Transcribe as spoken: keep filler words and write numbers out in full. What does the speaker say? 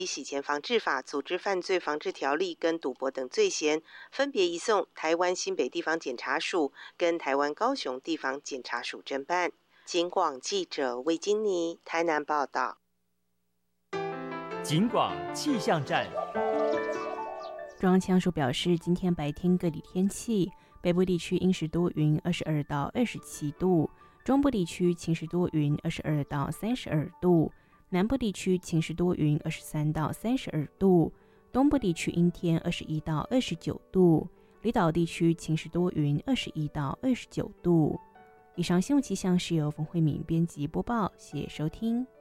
洗钱防治法、组织犯罪防治条例跟赌博等罪嫌，分别移送台湾新北地方检察署跟台湾高雄地方检察署侦办。警广记者魏金妮台南报道。 警广气象站。 中央气象署表示，今天白天各地天气，北部地区阴时多云，二十二到二十七度；中部地区晴时多云，二十二到三十二度；南部地区晴时多云，二十三到三十二度；东部地区阴天，二十一到二十九度；离岛地区晴时多云，二十一到二十九度。以上新闻气象是由冯慧敏编辑播报，谢谢收听。